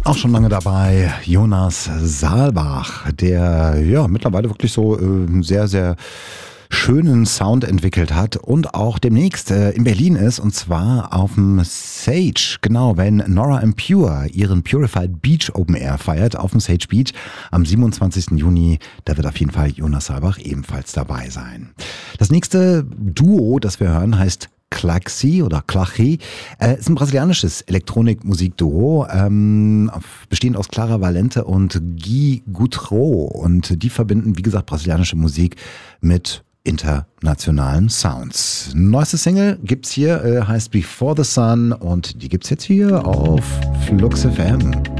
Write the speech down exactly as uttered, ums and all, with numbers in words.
Auch schon lange dabei, Jonas Saalbach, der ja mittlerweile wirklich so äh, sehr, sehr schönen Sound entwickelt hat und auch demnächst äh, in Berlin ist, und zwar auf dem Sage. Genau, wenn Nora and Pure ihren Purified Beach Open Air feiert auf dem Sage Beach am siebenundzwanzigsten Juni, da wird auf jeden Fall Jonas Saalbach ebenfalls dabei sein. Das nächste Duo, das wir hören, heißt Klaxi oder Klachi, äh, ist ein brasilianisches Elektronikmusikduo, ähm, bestehend aus Clara Valente und Gui Gutro, und die verbinden, wie gesagt, brasilianische Musik mit internationalen Sounds. Neueste Single gibt's hier, äh, heißt Before the Sun, und die gibt's jetzt hier auf Flux F M.